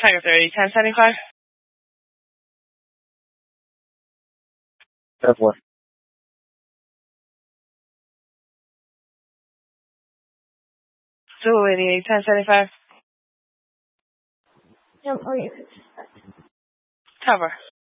Tiger 30, 1075. F1. Zulu 88, 1075. Yep, okay. Cover.